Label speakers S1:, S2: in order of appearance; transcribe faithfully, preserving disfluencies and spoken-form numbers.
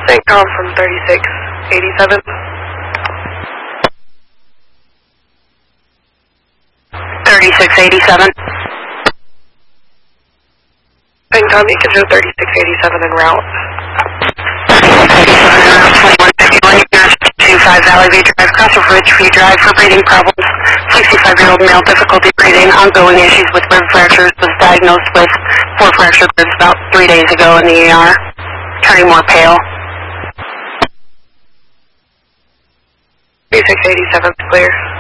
S1: Syncom from thirty-six eighty-seven.
S2: thirty-six eighty-seven.
S1: Syncom, you can show thirty-six eighty-seven en route.
S2: thirty-six eighty-seven en route, twenty-one fifty-one, two five Valley View Drive, Crossroad Ridge View Drive for breathing problems. sixty-five-year-old male, difficulty breathing, ongoing issues with rib fractures, was diagnosed with four fractured ribs about three days ago in the E R. Turning more pale.
S1: thirty-six eighty-seven is clear.